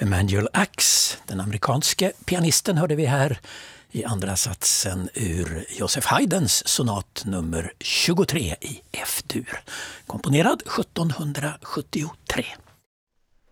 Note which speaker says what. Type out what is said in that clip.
Speaker 1: Emanuel Ax, den amerikanske pianisten, hörde vi här i andra satsen ur Joseph Haydns sonat nummer 23 i F-dur, komponerad 1773.